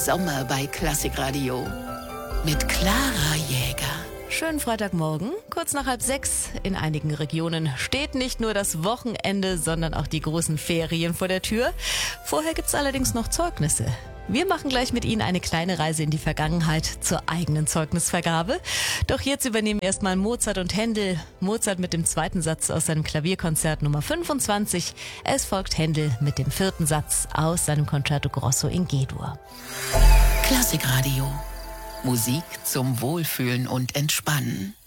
Sommer bei Klassikradio mit Clara Jäger. Schönen Freitagmorgen, kurz nach 5:30. In einigen Regionen steht nicht nur das Wochenende, sondern auch die großen Ferien vor der Tür. Vorher gibt's allerdings noch Zeugnisse. Wir machen gleich mit Ihnen eine kleine Reise in die Vergangenheit zur eigenen Zeugnisvergabe. Doch jetzt übernehmen erstmal Mozart und Händel. Mozart mit dem zweiten Satz aus seinem Klavierkonzert Nummer 25. Es folgt Händel mit dem vierten Satz aus seinem Concerto Grosso in G-Dur. Klassikradio. Musik zum Wohlfühlen und Entspannen.